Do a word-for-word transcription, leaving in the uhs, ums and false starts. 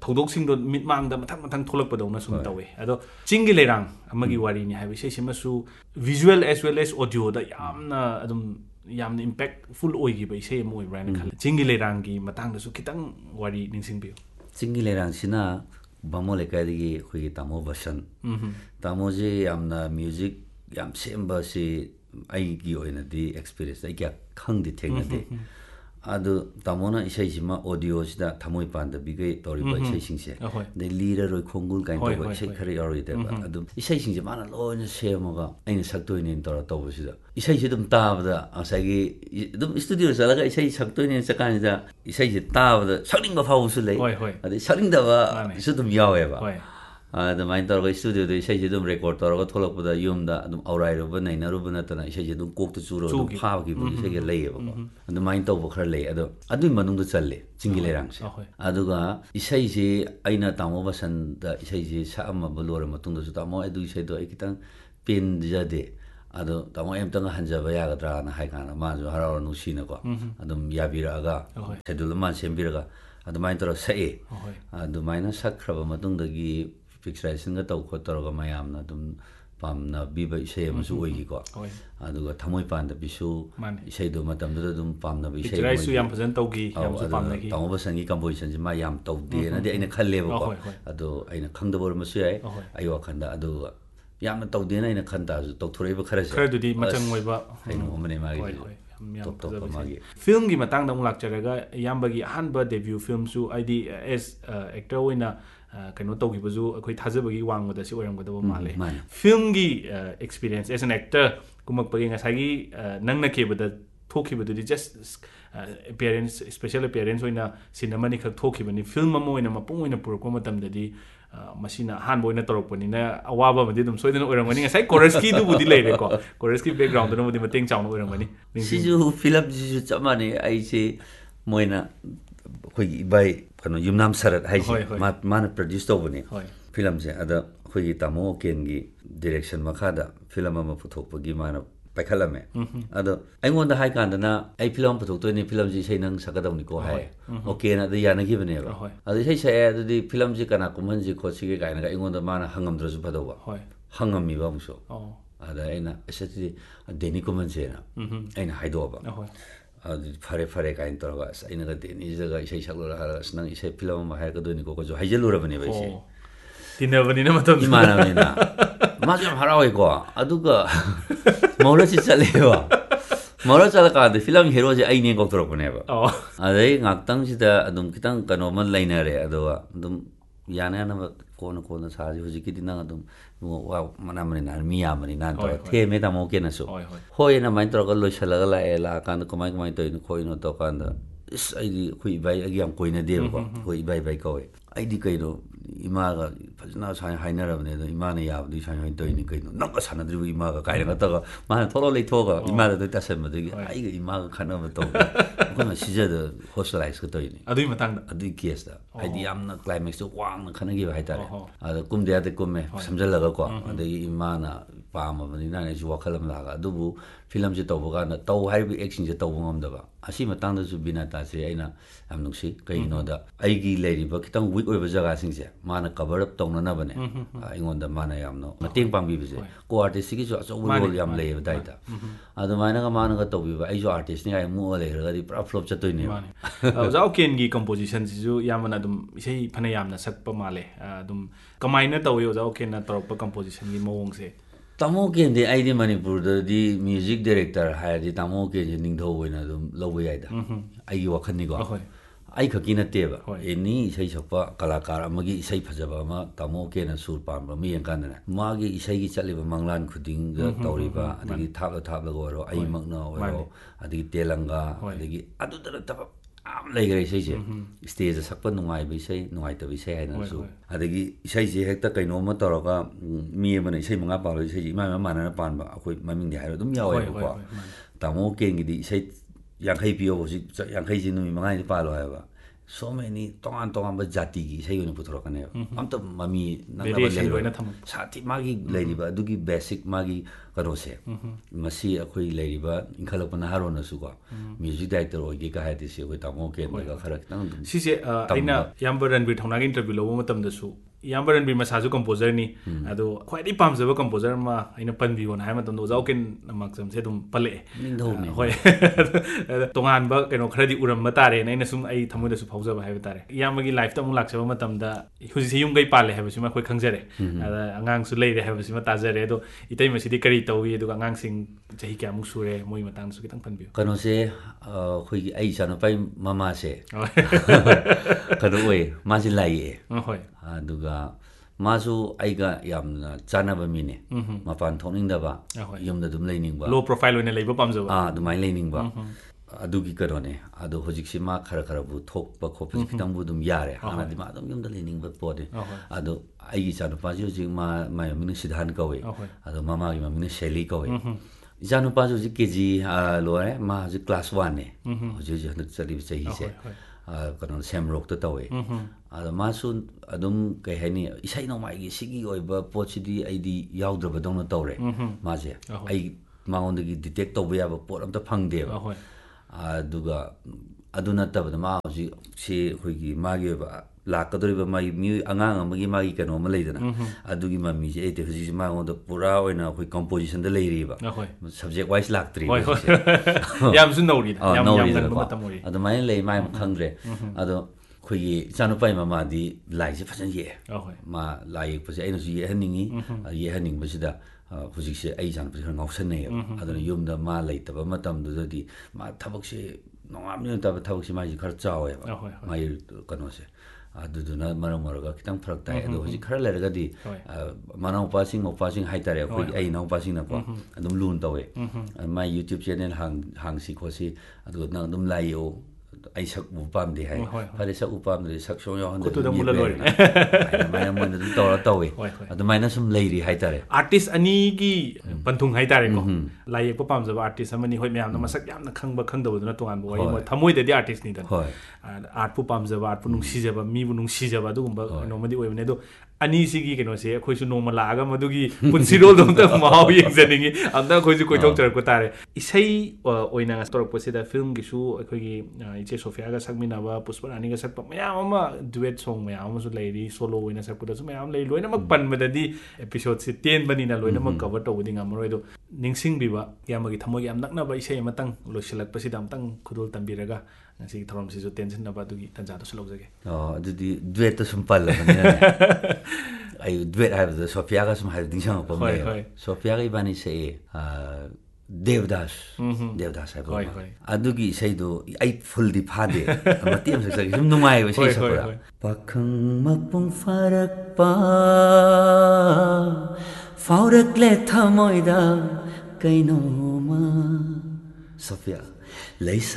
ꯊꯧꯗꯣꯛꯁꯤꯡꯗꯣ ꯃꯤꯠꯃꯥꯡꯗ ꯃꯊꯪ ꯃꯊꯪ ꯊꯣꯛꯂꯛꯄꯗꯧꯅ ꯁꯨꯝ ꯇꯧꯋꯦ ꯑꯗꯣ ꯆꯤꯡꯒꯤ ꯂꯩꯔꯥꯡ ꯑꯃꯒꯤ ꯋꯥꯔꯤꯅꯤ ꯍꯥꯏꯕ ꯏꯁꯩꯁꯤꯃꯁꯨ ꯚꯤꯖꯨꯑꯦꯜ ꯑꯦꯁ ꯋꯦꯜ ꯑꯦꯁ ꯑꯣꯗꯤꯑꯣꯗ ꯌꯥꯝꯅ ꯑꯗꯨꯝ ꯌꯥꯝꯅ ꯏꯝꯄꯦꯛꯐꯨꯜ ꯑꯣꯏꯈꯤꯕ ꯏꯁꯩ ꯑꯃ ꯑꯣꯏꯕ꯭ꯔꯥ ꯍꯥꯏꯅ ꯈꯜꯂꯦ ꯆꯤꯡꯒꯤ ꯂꯩꯔꯥꯡꯒꯤ ꯃꯇꯥꯡꯗꯁꯨ ꯈꯤꯇꯪ ꯋꯥꯔꯤ ꯅꯤꯡꯁꯤꯡꯕꯤꯌꯨ ꯆꯤꯡꯒꯤ ꯂꯩꯔꯥꯡꯁꯤꯅ ꯕꯥꯃꯣꯟ ꯂꯩꯀꯥꯏꯗꯒꯤ ꯑꯩꯈꯣꯏꯒꯤ ꯇꯥꯃꯣ ꯕꯁꯟ ꯇꯥꯃꯣꯁꯤ ꯌꯥꯝꯅ ꯃ꯭ꯌꯨꯖꯤꯛ ꯌꯥꯝ ꯁꯦꯝꯕꯁꯤ ꯑꯩꯒꯤ ꯑꯣꯏꯅꯗꯤ ꯑꯦꯛꯁꯄꯤꯔꯤꯌꯦꯟꯁ ꯑꯩ ꯀꯌꯥ ꯈꯪꯗꯦ ꯊꯦꯡꯅꯗꯦ ꯑꯗꯨ ꯇꯥꯃꯣꯅ ꯏꯁꯩꯁꯤꯃ ꯑꯣꯗꯤꯑꯣꯁꯤꯗ ꯊꯃꯣꯏ ꯄꯥꯟꯗꯕꯤꯒꯩ ꯇꯧꯔꯤꯕ ꯏꯁꯩꯁꯤꯡꯁꯦ ꯑꯗꯩ ꯂꯤꯔꯔꯣꯏ ꯈꯣꯡꯒꯨꯜ ꯀꯥꯏꯅ ꯇꯧꯕ ꯏꯁꯩ ꯈꯔ ꯌꯥꯎꯔꯤꯗꯦꯕ ꯑꯗꯨꯝ ꯏꯁꯩꯁꯤꯡꯁꯦ ꯃꯥꯅ ꯂꯣꯏꯅ ꯁꯦꯝꯃꯒ ꯑꯩꯅ ꯁꯛꯇꯣꯏꯅꯦꯅ ꯇꯧꯔ ꯇꯧꯕꯁꯤꯗ ꯏꯁꯩꯁꯤ ꯑꯗꯨꯝ ꯇꯥꯕꯗ ꯉꯁꯥꯏꯒꯤ ꯑꯗꯨꯝ ꯏꯁꯇꯨꯗꯤꯑꯣ ꯆꯠꯂꯒ ꯏꯁꯩ ꯁꯛꯇꯣꯏꯅꯦꯅ ꯆꯠꯀꯥꯟꯁꯤꯗ ꯏꯁꯩꯁꯦ ꯇꯥꯕꯗ ꯁꯛꯅꯤꯡꯕ ꯐꯥꯎꯕꯁꯨ ꯂꯩ ꯑꯗꯩ ꯁꯛꯅꯤꯡꯗꯕꯁꯨ ꯑꯗꯨꯝ ꯌꯥꯎꯋꯦꯕ ꯑꯗꯨꯃꯥꯏꯅ ꯇꯧꯔꯒ ꯏꯁꯇꯨꯗꯤꯑꯣꯗ ꯏꯁꯩꯁꯦ ꯑꯗꯨꯝ ꯔꯦꯀꯣꯔꯠ ꯇꯧꯔꯒ ꯊꯣꯛꯂꯛꯄꯗ ꯌꯨꯝꯗ ꯑꯗꯨꯝ ꯑꯧꯔꯥꯏꯔꯨꯕ ꯅꯩꯅꯔꯨꯕ ꯅꯠꯇꯅ ꯏꯁꯩꯁꯦ ꯑꯗꯨꯝ ꯀꯣꯛꯇ ꯆꯨꯔꯒ ꯑꯗꯨꯝ ꯐꯥꯕꯈꯤꯕ ꯏꯁꯩꯒ ꯂꯩꯌꯦꯕꯀꯣ ꯑꯗꯨꯃꯥꯏꯅ ꯇꯧꯕ ꯈꯔ ꯂꯩ ꯑꯗꯣ ꯑꯗꯨꯒꯤ ꯃꯅꯨꯡꯗ ꯆꯜꯂꯦ ꯆꯤꯡꯒꯤ ꯂꯩꯔꯥꯡꯁꯦ ꯑꯗꯨꯒ ꯏꯁꯩꯁꯤ ꯑꯩꯅ ꯇꯥꯃꯣ ꯕꯁꯟꯗ ꯏꯁꯩꯁꯤ ꯁꯛꯑꯝꯃꯕ ꯂꯣꯏꯔ ꯃꯇꯨꯡꯗꯁꯨ ꯇꯥꯃꯣ ꯑꯗꯨ ꯏꯁꯩꯗꯣ ꯑꯩ ꯈꯤꯇꯪ ꯄꯦꯟꯖꯗꯦ ꯑꯗꯣ ꯇꯥꯃꯣ ꯑꯩ ꯑꯝꯇꯪ ꯍꯟꯖꯕ ꯌꯥꯒꯗ꯭ꯔꯥꯅ ꯍꯥꯏ ꯀꯥꯟꯗ ꯃꯥꯁꯨ ꯍꯔꯥꯎꯔ ꯅꯨꯡꯁꯤꯅꯀꯣ ꯑꯗꯨꯝ ꯌꯥꯕꯤꯔꯛꯑꯒ ꯁꯦꯗꯨꯜ ꯑꯃ ꯁꯦꯝꯕꯤꯔꯒ ꯑꯗꯨꯃꯥꯏꯅ ꯇꯧꯔꯒ ꯁꯛꯑꯦ ꯑꯗꯨꯃꯥꯏꯅ ꯁꯛꯈ꯭ꯔꯕ ꯃꯇꯨꯡꯗꯒꯤ ꯄꯤꯛꯆꯔꯥꯏꯖꯦꯁꯟꯒ ꯇꯧ ꯈꯣꯠ ꯇꯧꯔꯒ ꯃꯌꯥꯝꯅ ꯑꯗꯨꯝ ꯄꯥꯝꯅꯕꯤꯕ ꯏꯁꯩ ꯑꯃꯁꯨ ꯑꯣꯏꯈꯤꯀꯣ ꯑꯗꯨꯒ ꯊꯃꯣꯏ ꯄꯥꯟꯗꯕꯤꯁꯨ ꯏꯁꯩꯗꯣ ꯃꯇꯝꯗꯨꯗ ꯑꯗꯨꯝ ꯄꯥꯝꯅꯕ ꯏꯁꯩ ꯄꯤꯛꯆꯔꯥꯏꯖꯁꯨ ꯌꯥꯝ ꯐꯖꯅ ꯇꯧꯈꯤ ꯌꯥꯝꯁꯨ ꯄꯥꯝꯅꯈꯤ ꯇꯥꯃꯣ ꯕꯁꯟꯒꯤ ꯀꯝꯄꯣꯖꯤꯁꯟꯁꯤ ꯃꯥ ꯌꯥꯝ ꯇꯧꯗꯦꯅꯗꯤ ꯑꯩꯅ ꯈꯜꯂꯦꯕꯀꯣ ꯑꯗꯣ ꯑꯩꯅ ꯈꯪꯗꯕ ꯑꯣꯏꯔꯝꯕꯁꯨ ꯌꯥꯏ ꯑꯩ ꯋꯥꯈꯜꯗ ꯑꯗꯨꯒ ꯌꯥꯝꯅ ꯇꯧꯗꯦꯅ ꯑꯩꯅ ꯈꯟ ꯇꯥꯔꯁꯨ ꯇꯧꯊꯣꯔꯛꯏꯕ ꯈꯔꯁꯦ ꯈꯔꯗꯨꯗꯤ ꯃꯆꯪ ꯑꯣꯏꯕ ꯀꯩꯅꯣ ꯑꯃꯅꯦ ꯃꯥꯒꯤ ꯇꯣꯞ ꯇꯣꯞꯄ ꯃꯥꯒꯤ ꯐꯤꯜꯝꯒꯤ ꯃꯇꯥꯡꯗ ꯑꯃꯨꯛ ꯂꯥꯛꯆꯔꯒ ꯏꯌꯥꯝꯕꯒꯤ ꯑꯍꯥꯟꯕ ꯗꯦꯕ꯭ꯌꯨ ꯐꯤꯜꯝꯁꯨ ꯍꯥꯏꯗꯤ ꯑꯦꯁ ꯑꯦꯛꯇꯔ ꯑꯣꯏꯅ ꯀꯩꯅꯣ ꯇꯧꯈꯤꯕꯁꯨ ꯑꯩꯈꯣꯏ ꯊꯥꯖꯕꯒꯤ ꯋꯥꯡꯃꯗ ꯁꯤ ꯑꯣꯏꯔꯝꯒꯗꯕ ꯃꯥꯜꯂꯦ ꯐꯤꯜꯝꯒꯤ ꯑꯦꯛꯁꯄꯤꯔꯤꯌꯦꯟꯁ ꯑꯦꯁ ꯑꯦꯟ ꯑꯦꯛꯇꯔ ꯀꯨꯝꯃꯛꯄꯒꯤ ꯉꯁꯥꯏꯒꯤ ꯅꯪꯅ ꯀꯦꯕꯗ ꯊꯣꯛꯈꯤꯕꯗꯨꯗꯤ ꯖꯁ ꯑꯦꯄꯤꯌꯔꯦꯟꯁ ꯏꯁꯄꯦꯁꯦꯜ ꯑꯦꯄꯤꯌꯔꯦꯟꯁ ꯑꯣꯏꯅ ꯁꯤꯟ ꯑꯃꯅꯤꯈꯛ ꯊꯣꯛꯈꯤꯕꯅꯤ ꯐꯤꯜꯝ ꯑꯃ ꯑꯣꯏꯅ ꯃꯄꯨꯡ ꯑꯣꯏꯅ ꯄꯨꯔꯛꯄ ꯃꯇꯝꯗꯗꯤ ꯃꯁꯤꯅ ꯑꯍꯥꯟꯕ ꯑꯣꯏꯅ ꯇꯧꯔꯛꯄꯅꯤꯅ ꯑꯋꯥꯕ ꯑꯃꯗꯤ ꯑꯗꯨꯝ ꯁꯣꯏꯗꯅ ꯑꯣꯏꯔꯝꯒꯅꯤ ꯉꯁꯥꯏ ꯀꯣꯔꯁꯀꯤꯗꯨꯕꯨꯗꯤ ꯂꯩꯔꯦꯀꯣ ꯀꯣꯔꯁꯀꯤ ꯕꯦꯛꯒ꯭ꯔꯥꯎꯟꯗꯨꯅꯕꯨꯗꯤ ꯃꯇꯦꯡ ꯆꯥꯎꯅ ꯑꯣꯏꯔꯝꯒꯅꯤ ꯁꯤꯁꯨ ꯐꯤꯂꯝꯁꯤꯁꯨ ꯆꯞ ꯃꯥꯟꯅꯩ ꯑꯩꯁꯦ ꯃꯣꯏꯅ ꯑꯩꯈꯣꯏꯒꯤ ꯏꯕꯥꯏ ꯀꯩꯅꯣ ꯌꯨꯝꯅꯥꯝ ꯁꯔꯠ ꯍꯥꯏꯁꯦ ꯃꯥꯅ ꯄ꯭ꯔꯗ꯭ꯌꯨꯁ ꯇꯧꯕꯅꯦ ꯐꯤꯂꯝꯁꯦ ꯑꯗ ꯑꯩꯈꯣꯏꯒꯤ ꯇꯥꯃꯣ ꯑꯣꯀꯦꯟꯒꯤ ꯗꯤꯔꯦꯛꯁꯟ ꯃꯈꯥꯗ ꯐꯤꯂꯝ ꯑꯃ ꯄꯨꯊꯣꯛꯄꯒꯤ ꯃꯥꯅ ꯄꯥꯏꯈꯠꯂꯝꯃꯦ ꯑꯗꯣ ꯑꯩꯉꯣꯟꯗ ꯍꯥꯏ ꯀꯥꯟꯗꯅ ꯑꯩ ꯐꯤꯂꯝ ꯑꯃ ꯄꯨꯊꯣꯛꯇꯣꯏꯅꯤ ꯐꯤꯂꯝꯁꯤ ꯏꯁꯩ ꯅꯪ ꯁꯛꯀꯗꯧꯅꯤꯀோ ꯍꯥꯏ ꯑꯣꯀꯦꯅ ꯑꯗꯨ ꯌꯥꯅꯈꯤꯕꯅꯦꯕ ꯑꯗꯨ ꯏꯁꯩ ꯁꯛꯑꯦ ꯑꯗꯨꯗꯤ ꯐꯤꯂꯝꯁꯤ ꯀꯅꯥ ꯀꯨꯝꯍꯟꯁꯤ ꯈꯣꯠꯁꯤꯒꯦ ꯀꯥꯏꯅꯒ ꯑꯩꯉꯣꯟꯗ ꯃꯥꯅ ꯍꯪꯉꯝꯗ꯭ꯔꯁꯨ ꯐꯗꯧꯕ ꯍꯪꯉꯝꯃꯤꯕ ꯑꯃꯨꯛꯁꯨ ꯑꯗ ꯑꯩꯅ ꯑꯁꯤꯗꯤ ꯗꯦꯅꯤ ꯀꯨꯝꯍꯟꯁꯦꯅ ꯑꯩꯅ ꯍꯥꯏꯗꯣꯛꯑꯕ ꯑꯗꯨꯗꯤ ꯐꯔꯦ ꯐꯔꯦ ꯀꯥꯏꯅ ꯇꯧꯔꯒ ꯑꯁ ꯑꯩꯅꯒ ꯗꯦꯅꯤꯁꯤꯗꯒ ꯏꯁꯩ ꯁꯛꯂꯨꯔ ꯍꯥꯏꯔꯒ ꯑꯁ ꯅꯪ ꯏꯁꯩ ꯐꯤꯂꯝ ꯑꯃ ꯍꯥꯏꯔꯛꯀꯗꯣꯏꯅꯤꯀꯣ ꯀꯁꯨ ꯍꯥꯏꯖꯤꯜꯂꯨꯔꯕꯅꯦꯕ ꯑꯩꯁꯦ ꯇꯤꯟꯅꯕꯅꯤꯅ ꯃꯇꯝ ꯏꯃꯥꯟꯅꯕꯅꯤꯅ ꯃꯥꯁꯨ ꯌꯥꯝ ꯍꯔꯥꯎꯋꯦꯀꯣ ꯑꯗꯨꯒ ꯃꯧꯔꯠꯁꯤ ꯆꯠꯂꯦꯕ ꯃꯧꯔꯠ ꯆꯠꯂꯀꯥꯟꯗ ꯐꯤꯂꯝ ꯍꯦꯔꯣꯁꯦ ꯑꯩꯅꯦ ꯀꯧꯊꯣꯔꯛꯄꯅꯦꯕ ꯑꯗꯩ ꯉꯥꯛꯇꯪꯁꯤꯗ ꯑꯗꯨꯝ ꯈꯤꯇꯪ ꯀꯩꯅꯣꯃ ꯂꯩꯅꯔꯦ ꯑꯗꯨꯒ ꯑꯗꯨꯝ ꯌꯥꯅ ꯌꯥꯅꯕ ꯀꯣꯟꯅ ꯀꯣꯟꯅ ꯁꯥꯁꯤ ꯍꯧꯖꯤꯛꯀꯤꯗꯤ ꯅꯪ ꯑꯗꯨꯝ ꯋꯥ ꯃꯅꯥꯃꯅꯤꯅ ꯃꯤ ꯌꯥꯝꯕꯅꯤꯅ ꯇꯧꯔꯒ ꯊꯦꯝꯃꯦ ꯇꯥꯃꯣ ꯀꯦꯅꯁꯨ ꯍꯣꯏꯅ ꯑꯗꯨꯃꯥꯏꯅ ꯇꯧꯔꯒ ꯂꯣꯏꯁꯤꯜꯂꯒ ꯂꯥꯛꯑꯦ ꯂꯥꯛꯑꯀꯥꯟꯗ ꯀꯃꯥꯏ ꯀꯃꯥꯏꯅ ꯇꯧꯔꯤꯅꯣ ꯈꯣꯠꯂꯤꯅꯣ ꯇꯧꯔꯀꯥꯟꯗ ꯏꯁ ꯑꯩꯗꯤ ꯑꯩꯈꯣꯏ ꯏꯕꯥꯏ ꯑꯩꯒꯤ ꯌꯥꯝ ꯀꯣꯏꯅꯗꯦꯕꯀꯣ ꯑꯩꯈꯣꯏ ꯏꯕꯥꯏ ꯏꯕꯥꯏ ꯀꯧꯋꯦ ꯑꯩꯗꯤ ꯀꯩꯅꯣ ꯏꯃꯥꯒ ꯐꯖꯅ ꯁꯨꯃꯥꯏꯅ ꯍꯥꯏꯅꯔꯕꯅꯦ ꯑꯗꯣ ꯏꯃꯥꯅ ꯌꯥꯕꯗꯤ ꯁꯨꯃꯥꯏꯅ ꯁꯨꯃꯥꯏꯅ ꯇꯧꯔꯤꯅꯤ ꯀꯩꯅꯣ ꯅꯪꯒ ꯁꯥꯟꯅꯗ꯭ꯔꯤꯕ ꯏꯃꯥꯒ ꯀꯥꯏꯅꯒ ꯇꯧꯔꯒ ꯃꯥꯅ ꯊꯣꯛꯂꯛ ꯂꯩꯊꯣꯛꯑꯒ ꯏꯃꯥꯗ ꯑꯗꯨ ꯇꯥꯁꯟꯕꯗꯒꯤ ꯑꯩꯒ ꯏꯃꯥꯒ ꯈꯠꯅꯕ ꯇꯧꯕ ꯑꯩꯈꯣꯏꯅ ꯁꯤꯖꯗ ꯍꯣꯁꯄꯤꯇꯥꯂꯥꯏꯁꯀ ꯇꯧꯔꯤꯅꯤ ꯑꯗꯨꯒꯤ ꯃꯇꯥꯡꯗ ꯑꯗꯨꯒꯤ ꯀꯦꯁꯇ ꯍꯥꯏꯗꯤ ꯌꯥꯝꯅ ꯀ꯭ꯂꯥꯏꯃꯦꯛꯁꯇꯣ ꯋꯥꯡꯅ ꯈꯠꯅꯈꯤꯕ ꯍꯥꯏꯇꯥꯔꯦ ꯑꯗꯣ ꯀꯨꯝꯗ ꯌꯥꯗꯦ ꯀꯨꯝꯃꯦ ꯁꯝꯖꯜꯂꯒꯀꯣ ꯑꯗꯒꯤ ꯏꯃꯥꯅ ꯄꯥꯝꯃꯕꯅꯤꯅ ꯑꯩꯁꯨ ꯋꯥꯈꯜ ꯑꯃ ꯂꯥꯛꯑꯒ ꯑꯗꯨꯕꯨ ꯐꯤꯂꯝꯁꯦ ꯇꯧꯕ ꯀꯥꯟꯗ ꯇꯧ ꯍꯥꯏꯔꯤꯕ ꯑꯦꯛꯁꯤꯡꯁꯦ ꯇꯧꯕ ꯉꯝꯗꯕ ꯑꯁꯤ ꯃꯇꯥꯡꯗꯁꯨ ꯕꯤꯅꯥꯇꯥꯁꯦ ꯑꯩꯅ ꯌꯥꯝ ꯅꯨꯡꯁꯤ ꯀꯩꯒꯤꯅꯣꯗ ꯑꯩꯒꯤ ꯂꯩꯔꯤꯕ ꯈꯤꯇꯪ ꯋꯤꯛ ꯑꯣꯏꯕ ꯖꯒꯥꯁꯤꯡꯁꯦ ꯃꯥꯅ ꯀꯕꯔ ꯑꯞ ꯇꯧꯅꯅꯕꯅꯦ ꯑꯩꯉꯣꯟꯗ ꯃꯥꯅ ꯌꯥꯝꯅ ꯃꯇꯦꯡ ꯄꯥꯡꯕꯤꯕꯁꯦ ꯀꯣ ꯑꯥꯔꯇꯤꯁꯁꯤꯒꯤꯁꯨ ꯑꯆꯧꯕ ꯔꯣꯜ ꯌꯥꯝ ꯂꯩꯌꯦꯕ ꯗꯥꯏꯗ ꯑꯗꯨꯃꯥꯏꯅꯒ ꯃꯥꯅꯒ ꯇꯧꯕꯤꯕ ꯑꯩꯁꯨ ꯑꯥꯔꯇꯤꯁꯅꯤ ꯀꯥꯏꯅ ꯃꯨꯛꯑ ꯂꯩꯈ꯭ꯔꯒꯗꯤ ꯄꯨꯔꯥ ꯐ꯭ꯂꯣꯞ ꯆꯠꯇꯣꯏꯅꯦꯕ ꯑꯣꯖꯥ ꯑꯣꯀꯦꯟꯒꯤ ꯀꯝꯄꯣꯖꯤꯁꯟꯁꯤꯁꯨ ꯌꯥꯝꯅ ꯑꯗꯨꯝ ꯏꯁꯩ ꯐꯅ ꯌꯥꯝꯅ ꯁꯛꯄ ꯃꯥꯜꯂꯦ ꯑꯗꯨꯝ ꯀꯃꯥꯏꯅ ꯇꯧꯏ ꯑꯣꯖꯥ ꯑꯣꯀꯦꯟꯅ ꯇꯧꯔꯛꯄ ꯀꯝꯄꯣꯖꯤꯁꯟꯒꯤ ꯃꯑꯣꯡꯁꯦ ꯇꯥꯃꯣ ꯀꯦꯟꯗꯤ ꯑꯩꯗꯤ ꯃꯅꯤꯄꯨꯔꯗꯗꯤ ꯃ꯭ꯌꯨꯖꯤꯛ ꯗꯥꯏꯔꯦꯛꯇꯔ ꯍꯥꯏꯔꯗꯤ ꯇꯥꯃꯣ ꯀꯦꯟꯁꯦ ꯅꯤꯡꯊꯧ ꯑꯣꯏꯅ ꯑꯗꯨꯝ ꯂꯧꯕ ꯌꯥꯏꯗ ꯑꯩꯒꯤ ꯋꯥꯈꯜꯅꯤꯀꯣ ꯑꯩ ꯈꯛꯀꯤ ꯅꯠꯇꯦꯕ ꯑꯦꯅꯤ ꯏꯁꯩ ꯁꯛꯄ ꯀꯂꯥꯀꯥꯔ ꯑꯃꯒꯤ ꯏꯁꯩ ꯐꯖꯕ ꯑꯃ ꯇꯥꯃꯣ ꯀꯦꯟꯅ ꯁꯨꯔ ꯄꯥꯟꯕ ꯑꯃ ꯌꯦꯡꯀꯥꯟꯗꯅꯦ ꯃꯥꯒꯤ ꯏꯁꯩꯒꯤ ꯆꯠꯂꯤꯕ ꯃꯪꯂꯥꯟ ꯈꯨꯗꯤꯡꯗ ꯇꯧꯔꯤꯕ ꯑꯗꯒꯤ ꯊꯥꯞꯂ ꯊꯥꯞꯂꯒ ꯑꯣꯏꯔꯣ ꯑꯩꯃꯛꯅ ꯑꯣꯏꯔꯣ ꯑꯗꯒꯤ ꯇꯦꯂꯪꯒꯥ ꯑꯗꯒꯤ ꯑꯗꯨꯗ ꯅꯠꯇꯕ ꯌꯥꯝ ꯂꯩꯈ꯭ꯔꯦ ꯏꯁꯩꯁꯦ ꯏꯁꯇꯦꯖꯗ ꯁꯛꯄ ꯅꯨꯡꯉꯥꯏꯕ ꯏꯁꯩ ꯅꯨꯡꯉꯥꯏꯇꯕ ꯏꯁꯩ ꯍꯥꯏꯅꯁꯨ ꯑꯗꯒꯤ ꯏꯁꯩꯁꯦ ꯍꯦꯛꯇ ꯀꯩꯅꯣꯝꯃ ꯇꯧꯔꯒ ꯃꯤ ꯑꯃꯅ ꯏꯁꯩ ꯃꯉꯥ ꯄꯥꯜꯂꯣ ꯏꯁꯩꯁꯦ ꯏꯃꯥ ꯏꯃꯥ ꯃꯥꯟꯅꯅ ꯄꯥꯟꯕ ꯑꯩꯈꯣꯏ ꯃꯃꯤꯡꯗꯤ ꯍꯥꯏꯔꯣ ꯑꯗꯨꯝ ꯌꯥꯎꯋꯦꯕꯀꯣ ꯇꯥꯃꯣ ꯀꯦꯟꯒꯤꯗꯤ ꯏꯁꯩ ꯌꯥꯡꯈꯩ ꯄꯤꯌꯣ ꯍꯧꯖꯤꯛ ꯌꯥꯡꯈꯩꯁꯤ ꯅꯨꯃꯤꯠ ꯃꯉꯥꯅꯤ ꯄꯥꯜꯂꯣ ꯍꯥꯏꯕ so many tongan tongan ba jati gi sei yun puthoro kane am to mami nang variation loina tham sati magi leiriba adugi basic magi karo se masi akhoi leiriba inkhalak pana haro na su ko music director ogi ka haidi se ko tamo ke ga khara tang si se aina yamba ranbir thongna gi interview lo matam da su yamba ranbir masaju composer ni ado khwai pamjaba composer ma aina panbi won hai matam do jauken namak se dum pale hoi tongan ba keno khara di uram ma tare na ina sum ai thamoda su phawjaba hai tare yamba gi life ta mu laksaba matam da huji se yum gai pale hai ba sima khoi khangjare ada angang su leire hai ba sima tajare do itai ma sidi kari tawi do angang sing jahi kya mu sure moi matang su kitang panbi kano se khoi gi ai chano pai mama se kano we ma si lai e hoi aduga masu aiga yamna chanaba mine mapan thoning da ba yumda dum leining ba low profile oina leiba pamjaba ah dumai leining ba adugi karone adu hojik sima khara khara bu thok ba khopi kitang bu dum yare ana di ma dum yumda leining ba pode adu aigi chanu pa ju ji ma ma min sidhan kawe adu mama gi ma min sheli kawe janu pa ju ji keji lo re ma ji class one ne hoji ji handak chali chai se kano sem rock ta tawe ada masu adum kai hani isai no mai gi sigi oi ba pochidi aidi yaudra ba dong tawre ma je ai maung gi detect to ba pot am ta phang de ba aduga aduna ta ba ma ji si khoi gi ma gi ba la ka dori ba mai mi angang am gi ma gi kano ma leidana adugi ma mi je ete hoji ma ngod pura oina khoi composition da leiri ba subject wise lak tri yam sun nori yam yam da ma tamori adu mai lei mai khangre adu khoi gi chanu pai ma ma di lai je phasan ye ma lai pa je aina ji ye haningi ye haning ba sida hoji se ai jan pa ngau san ne adu yum da ma lei ta ba matam du di ma thabak se nongam ni ta thabak se ma ji khar chawe mai kano se aduduna marang maraga kitang pharak tai adu hoji khara leraga di manau passing mo passing hai tare khoi ai nau passing na pa adum lun tawe my youtube channel hang hang si khosi adu na dum lai o ai sak bu pam de hai phare sak upam de sak song yo han de tu mula lori mai mo na du tor tawe adu mai na sum leiri hai tare artist ani gi panthung hai tare ko lai ek pam jaba artist amani hoi myam na masak yam na khangba khangdabu na tongan bo mo thamoi de di artist ni dan art pu pam jaba art pu nung si jaba mi bu nung si jaba du gumba no madi oi ne do ani sigi keno se khoi su no ma la ga madugi punsi rol dom ta mau yeng janingi amda khoi su koi thok char ko tare isai oina storok posi da film gi su khoi gi iche sofia ga sakmina ba puspa ani ga sakpa mayam ama duet song mayam ama su leiri solo oina sakpa da su mayam lei loina mak pan madadi episode se ten bani na loina mak cover to ding amroi do ningsing biba yamagi thamogi am nakna ba isai matang losilak pasi dam tang khudul tambiraga ngasi thorom si jo tension na ba dugi tanja to slog jage oh adudi duet to sumpal la ne ai duet have the sofia ga sum have ding sang pa me sofia ga ibani se devdas devdas hai ba adugi sei do ai full di phade amatiam se sum nungai ba sei sapra pakhang mapung farak pa faurak le thamoida kaino ma sofia leisa